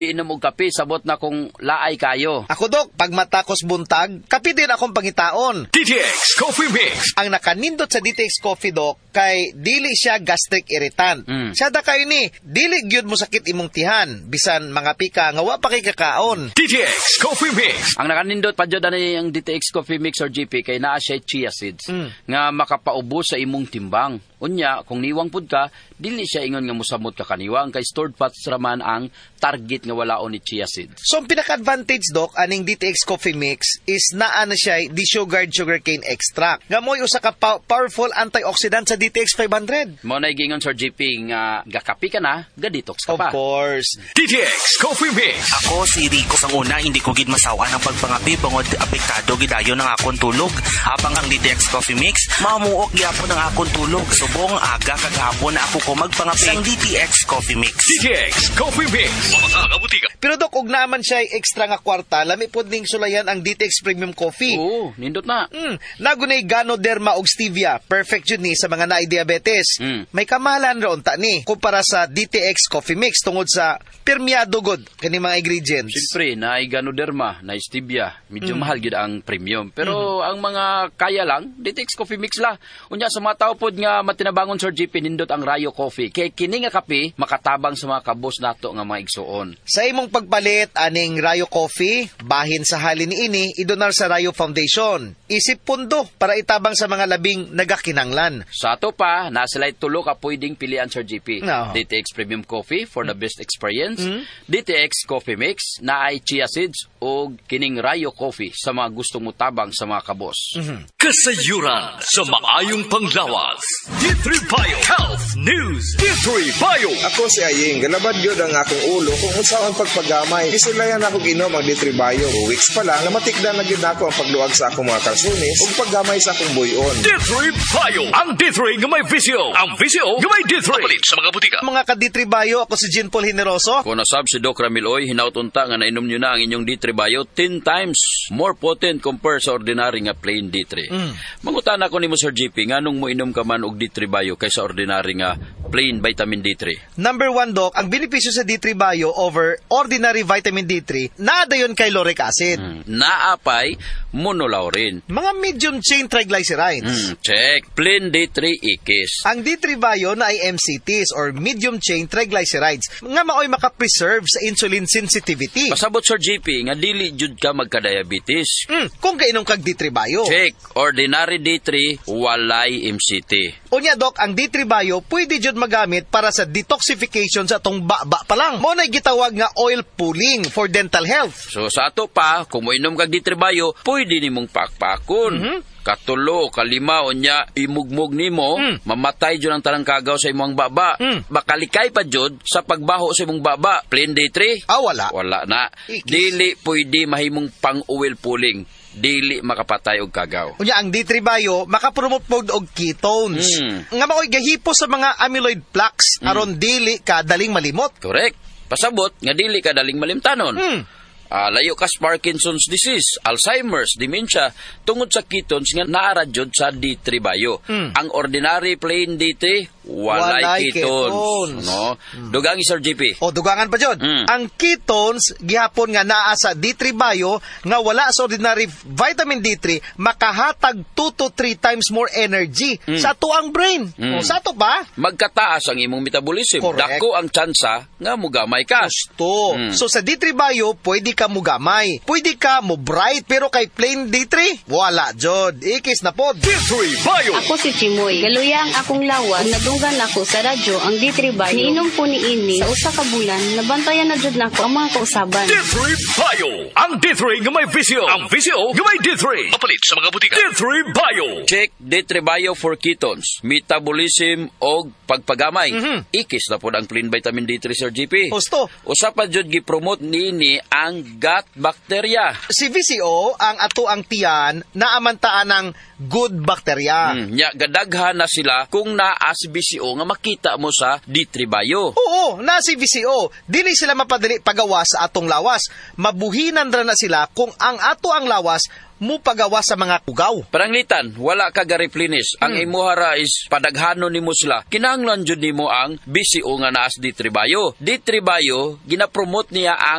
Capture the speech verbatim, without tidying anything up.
Inom og kape sabot na kung laay kayo. Ako, Dok, pag matakos buntag, kape din akong pangitaon. D T X Coffee Mix. Ang nakanindot sa D T X Coffee, Dok, kay dili siya gastric irritant. Mm. Siya da kayo ni, dili gyud mo sakit imong tihan, bisan mga pika nga wa pa kay kakaon. D T X Coffee Mix. Ang nakanindot pa dyan ani ang D T X Coffee Mix or G P kay naa siya chia seeds Mm. nga makapaubo sa imong timbang. Unya, kung niwang pud ka, dili siya ingon nga musamot ka kaniwang kay stored fats raman ang target nga walaon ni chia seeds. So, ang pinaka-advantage, Dok, aning D T X Coffee Mix is naa na siya desugared sugarcane extract. Nga mo'y usa ka pa- powerful antioxidant sa D T X five hundred. Mo na gingon Sir G P nga gakapi ka na, ga-detox ka Of pa. course. D T X Coffee Mix. Ako si Rico sang una, hindi ko gid masawa ng pagpangapi bangod apektado gidayon ng akong tulog. Habang ang D T X Coffee Mix, mamuok gyapon ang akong tulog. Subong aga kagahapon na ako ko magpangapi ang D T X Coffee Mix. D T X Coffee Mix. Mga kabutika. Pero, Dok, ug naman siya extra nga kwarta, lami pod ning sulayan ang D T X Premium Coffee. Oo, nindot na. Mm, nagunay Ganoderma ug stevia. Perfect yun ni sa mga naay diabetes. Mm. May kamahalan ron ta ni kumpara sa D T X Coffee Mix tungod sa permeado god kani mga ingredients. Siyempre, na Ganoderma, na stevia, medyo Mm. mahal gid ang premium. Pero ang mga kaya lang, D T X Coffee Mix la. Unya sa mga tao pod nga matinabangon Sir G P nindot ang Rayo Coffee. Kay kini nga kape makatabang sa mga kabos nato nga mga igsuon. Sa imong pagpalit aning Rayo Coffee, bahin sa halin niini idonar sa Rayo Foundation. Isip pundo para itabang sa mga labing nagakinanglan. Sa ato pa, na sila tulo ka pwedeng pilian Sir G P. No. D T X Premium Coffee for the best experience. Mm. D T X Coffee Mix na ay chia seeds o kining Rayo Coffee sa mga gustong mutabang sa mga kabos. Kasayuran sa maayong panglawas. D three Bio Health News. D three Bio. Ako si Aying, galabad yun ang akong ulo kung unsa ang pagpagamay. Isulayan ako ginom ang D three Bio. Weeks pa lang, namatikdan na gid ako ang pagluwag sa akong mga kalsunis ug paggamay sa akong buyon. D three Bio. Ang D three nga may visio. Ang visio nga may D three. Papalit sa mga butika. Mga ka-D three Bio, ako si Jean Paul Generoso. Kung nasab si Doc Ramiloy, hinautunta nga nainom nyo na ang inyong D three Bio ten times more potent compared sa ordinary nga plain D three. Mm. Mangutan ako ni mo Sir G P, nga nung mo inom ka man og D three Bio kaysa ordinary nga plain vitamin D three. Number one, Doc, ang benepisyo sa D three Bio over ordinary vitamin D three, naada yun kay lauric acid. Mm. Naapay monolaurin. Mga medium chain triglycerides. Mm, check. Plain D three ikis. Ang D three Bio na ay M C Ts or medium chain triglycerides nga maoy makapreserve sa insulin sensitivity. Pasabot Sir G P nga dili jud ka magka-diabetes. Mm, kung kainom kag D three Bio. Check. Ordinary D three walay M C T. Unya, Doc, ang D three Bio pwede jud magamit para sa detoxification sa atong baba pa lang. Mo na gitawag nga oil pulling for dental health. So sa ato pa, kung mo inom kag D three Bio, pwede nimong pakpakon. Mhm. Katulo, kalima, unya, imugmog nimo, Mm. mamatay jud ang tarang kagaw sa imong baba. Mm. Bakalikay pa jud sa pagbaho sa imong baba. Plain D three? Ah, wala. Wala na. Ikis. Dili pwede mahimong pang-oil pulling. Dili makapatay og kagaw. Unya, ang D three Bio makapromote pod og ketones. Mm. Nga maoy gahipo sa mga amyloid plaques aron dili ka daling malimot. Correct. Pasabot nga dili ka daling malimtanon. Mm. Ah, layo ka sa Parkinson's disease, Alzheimer's, dementia, tungod sa ketones nga naara jud sa D three Bio. Mm. Ang ordinary plain D three, walay, Walay ketones. ketones. No? Dugang ni Sir G P. O dugangan pa jud. Mm. Ang ketones gihapon nga naa sa D three Bio nga wala sa ordinary vitamin D three makahatag two to three times more energy Mm. sa tuang brain. Mm. O sa to ba? Magkataas ang imong metabolism. Correct. Dako ang tsansa nga mugamay ka. Gusto. Mm. So sa D three Bio, pwede ka mo gamay. Pwede ka mo bright, pero kay plain D three, wala jod. Ikis na pod. D three Bio. Ako si Chimoy. Galuya ang akong lawas. Nadunggan ako sa radyo ang D three Bio. Niinom po ni ini sa usa ka bulan. Nabantayan na jud nako ang mga kausaban. D three Bio. Ang D three nga may visio. Ang visio nga may D three. Papalit sa mga butika. D three Bio. Check D three Bio for ketones, metabolism og pagpagamay. Mhm. Ikis na pod ang plain vitamin D three Sir G P. Gusto. Usa pa jud gi-promote niini ang gut bacteria. Si V C O, ang ato ang tiyan, naamantaan ng good bacteria. Mm, nya gadaghan na sila kung naa si B C O nga makita mo sa D three Bio. Oo, na si V C O. Dili sila mapadali pagawas sa atong lawas. Mabuhinan ra na sila kung ang ato ang lawas mo pagawa sa mga kugaw. Paranglitan, wala ka ga-replenish. Ang Hmm. imuhara is padaghanon nimo sila. Kinahanglan jud nimo ang B C O nga naa sa D three Bio. D three Bio gina-promote niya ang